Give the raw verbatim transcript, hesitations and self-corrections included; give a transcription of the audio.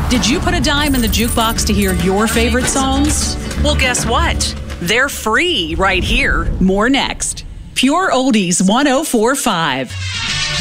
Did you put a dime in the jukebox to hear your favorite songs? Well, guess what? They're free right here. More next. Pure Oldies one oh four point five.